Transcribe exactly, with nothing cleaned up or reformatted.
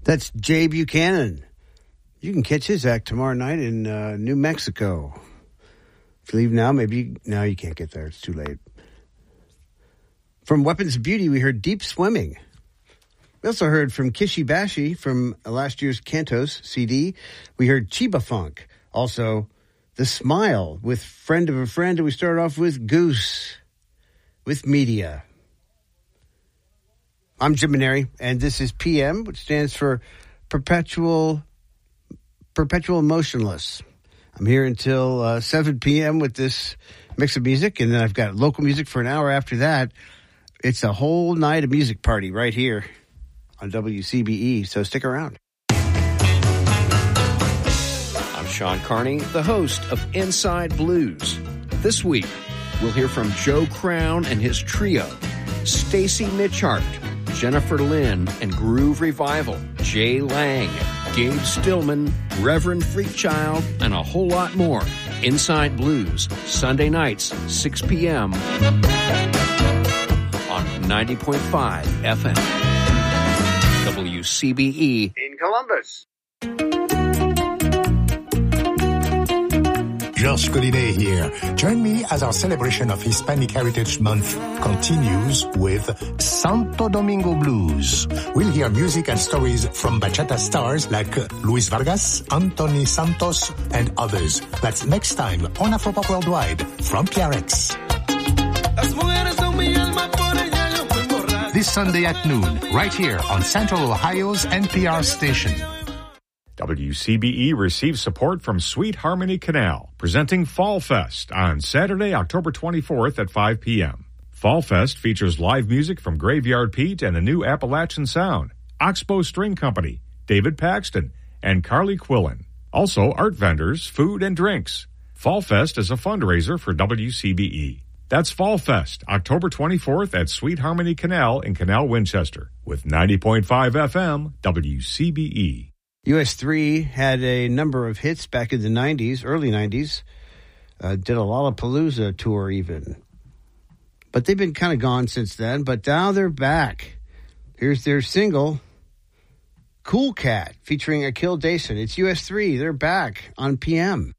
That's Jay Buchanan. You can catch his act tomorrow night in uh, New Mexico. If you leave now, maybe... You, no, you can't get there. It's too late. From Weapons of Beauty, we heard Deep Swimming. We also heard from Kishi Bashi from last year's Cantos C D. We heard Chiba Funk. Also, The Smile with Friend of a Friend. And we started off with Goose with Media. I'm Jim Maneri, and this is P M, which stands for Perpetual Perpetual Motionless. I'm here until uh, seven p.m. with this mix of music, and then I've got local music for an hour after that. It's a whole night of music party right here on W C B E, so stick around. I'm Sean Carney, the host of Inside Blues. This week, we'll hear from Joe Crown and his trio, Stacy Mitchart, Jennifer Lynn and Groove Revival, Jay Lang, Gabe Stillman, Reverend Freakchild, and a whole lot more. Inside Blues, Sunday nights, six p.m. on ninety point five F M. W C B E in Columbus. Georges Collinet here. Join me as our celebration of Hispanic Heritage Month continues with Santo Domingo Blues. We'll hear music and stories from bachata stars like Luis Vargas, Anthony Santos, and others. That's next time on Afropop Worldwide from P R X. This Sunday at noon, right here on Central Ohio's N P R station. W C B E receives support from Sweet Harmony Canal, presenting Fall Fest on Saturday, October twenty-fourth at five p.m. Fall Fest features live music from Graveyard Pete and the New Appalachian Sound, Oxbow String Company, David Paxton, and Carly Quillen. Also, art vendors, food, and drinks. Fall Fest is a fundraiser for W C B E. That's Fall Fest, October twenty-fourth at Sweet Harmony Canal in Canal, Winchester, with ninety point five F M, W C B E. U S three had a number of hits back in the nineties, early nineties. Uh, did a Lollapalooza tour even. But they've been kind of gone since then, but now they're back. Here's their single, Cool Cat, featuring Akil Dason. It's U S three. They're back on P M.